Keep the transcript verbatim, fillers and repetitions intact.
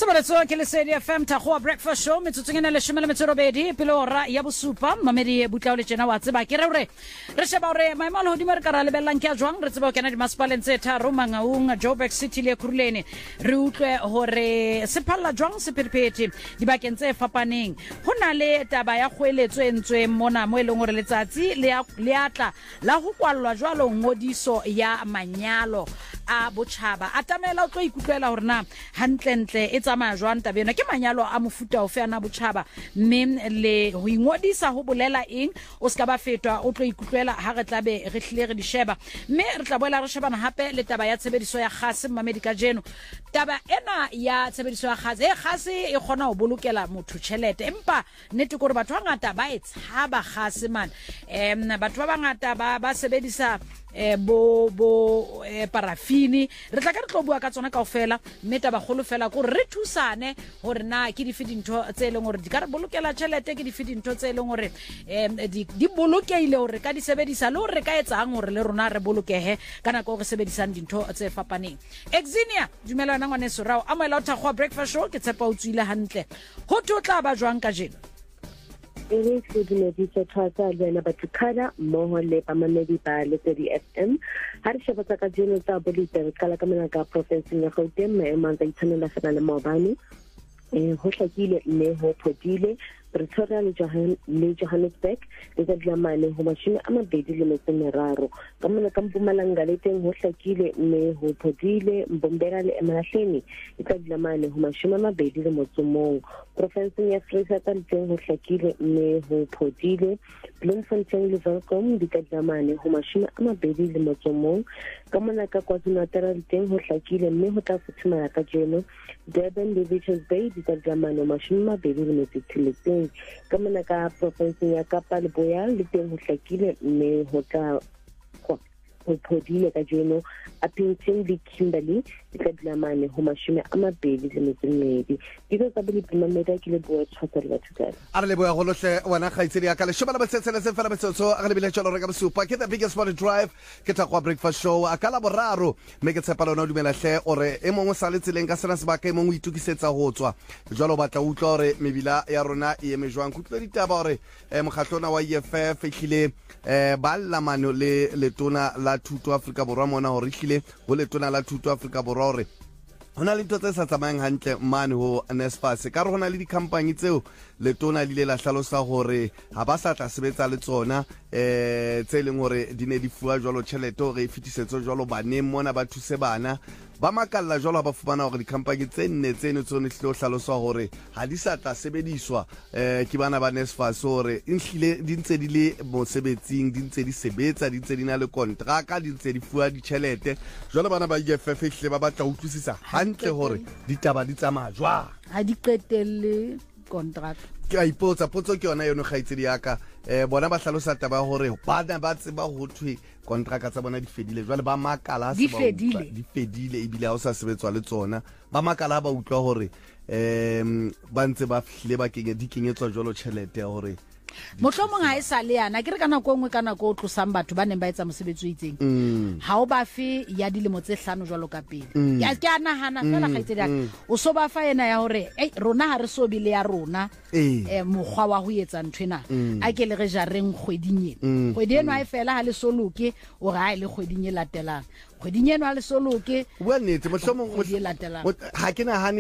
Moreso ke le Sedi F M Tagoa Breakfast Show metsotsong ena le shemela metsorobedi pilora ya bosupa mamedi butla le tsena wa tseba ke re re re sheba re maemo le hodimo re ka ra le bellang ke a jwang re tseba kena di masipaleng tse tharo Mangaung Joburg City le Kuruleni re utlwe hore se phalla jwang se perpeti di bakeng tse fapaneng hona le taba ya kgoeletso entswe mona mo eleng hore letsatsi le le atla la ho kwallwa jwalo ngodiso ya manyalo a botjhaba atamela o tlo ikutlwela hore na hantlentle e tsamaya jwang tabena ke manyalo a mofuta o fe ana botjhaba mme le ho ingodisa ho bolela eng o ska ba fetwa o tlo ikutlwela ha re tlabe re hlile re di sheba mme re tla boela re shebana hape le taba ya tshebediso ya gase mamedika jeno taba ena ya tshebediso ya gase e gase e khona ho bolokela motho tšhelete empa nnete gore batho ba ngata ba e tshaba gase man em batho ba bangata ba ba sebedisa eh bo bo eh, parafini re tla ka re tlo bua ka tsona kaofela mme taba golo fela go re thusane hore na ke di fidintho tse leng hore di ka re bolokela tšhelete ke di fidintho tse leng hore em di di bolokeile hore ka di sebedisa le hore ka etsang hore le rona re bolokehe kana go re sebedisang dintho tse fapaneng Exinia dumelana ngwane sorao a moela o Tagoa Breakfast Show ke tsepa o tswile hantle ho totla ba jwang ka jeno Ele sedile di tshwatsa le na batukana mo le pamamedi ba le Sedi F M ha re sheba ka jeno tsa bolitse kala ka mena ka province ya Gauteng me mantsa itshwanela fela le mobane eh ho hlakile mme ho phodile Pretoria le Johan le Johannesburg le tsa dilamane ho mashine a mabedi le metso meraro ka mona ka Mpumalanga le teng ho hlakile mme ho phodile Mbombela le Emalahleni le tsa dilamane ho mashine a mabedi le motso mong province ya Freestata le teng ho hlakile mme ho phodile Bloemfontein le Welkom di tsa dilamane ho mashine a mabedi le motso mong ka mona ka KwaZulu-Natal le teng ho hlakile mme ho tla futhumela ka jeno Durban le Richards Bay di tsa dilamane ho mashine a mabedi le metso tsheletseng ka mona ka province ya Kapa le Boya le teng ho hlakile mme ho tla ho phodile ka jeno a Pinton le Kimberley di tla dilamane ho mashome a mabedi le metso mmedi di tsa bole pimameda ke le boa tshwatsa le batho tsana a re le boya go lohle wana khaitsedi ya ka le shobala batsetsele se fela betsotso a re bile tsholo re ka bosupa ke the biggest morning drive ke Tagoa Breakfast Show a kala boraro me ke tshepa lona o dumela hle ore e mongwe sa le tseleng ka sena se ba ka e mongwe itukisetsa ho tswa jwalo batla utlwa ore mebila ya rona e eme jwang kutlwa ditaba ore mokgatlona wa E F F ehlile eh ba lamano le letona la thuto Afrika Borwa mona hore ehlile go letona la thuto Afrika Borwa hore hona le ntse sa tsamayang hantle mane ho Nesfas ka re hona le di company tseo letona le la hlalosa hore ha ba sa tla sebetsa le tsona eh tse leng hore di ne di fuwa jwalo tšhelete hore e fitisetso jwalo baneng mona ba thuse bana ba makalla jwalo ba fumana hore di company tse nne tseno tsone hlilo hlalosa hore ha di sa tla sebediswa eh ke bana ba Nesfas hore inhlile di ntse di le mosebetsing di ntse di sebetsa di ntse di na le kontraka di ntse di fuwa di tšhelete jwalo bana ba E F F hle ba batla utlwisisa hantle hore ditaba di tsamaya jwa ha di qetelle contract ke a ipotsa potso ke yona yono khaitsedi ya ka eh bona ba hlalosa taba hore bana ba tseba ho thwe kontraka tsa bona di fedile jwale ba makala di fedile di fedile e bile ha o sa sebetswa le tsona ba makala ba utlwa hore em ba ntse ba hle ba kenge di kenyetswa jwalo tšhelete hore mohlomong ha e sa le yana ke re kana go ngwe kana go tlosang batho ba neng ba etsa mosebetsi o itseng ha o ba fe ya dilemo tse hlano jwalo ka pele ya ke ana hana fela khaitsedi o so ba fa ena ya hore ei rona ha re so bile ya rona eh mogwa wa ho etsa nthwena a ke le re jareng kgweding ena kgwedi eno ha e fela ha le soloke o ga ile kgweding e latelang kgweding eno ha le soloke bua nnete mohlomong kgwedi e latelang ha ke na